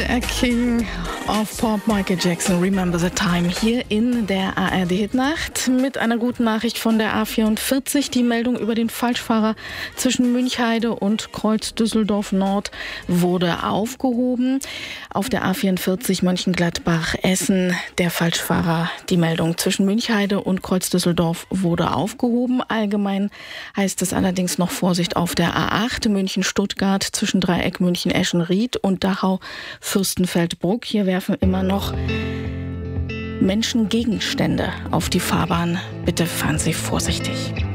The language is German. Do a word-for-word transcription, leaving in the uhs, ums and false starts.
A King of Pop, Michael Jackson, Remember the Time, hier in der A R D-Hitnacht mit einer guten Nachricht von der A vierundvierzig. Die Meldung über den Falschfahrer zwischen Münchheide und Kreuz Düsseldorf Nord wurde aufgehoben. Auf der A vierundvierzig Mönchengladbach-Essen der Falschfahrer. Die Meldung zwischen Münchheide und Kreuz Düsseldorf wurde aufgehoben. Allgemein heißt es allerdings noch Vorsicht auf der A acht München-Stuttgart zwischen Dreieck München-Eschenried und Dachau-Fürstenfeldbruck. Hier werfen immer noch Menschen Gegenstände auf die Fahrbahn. Bitte fahren Sie vorsichtig.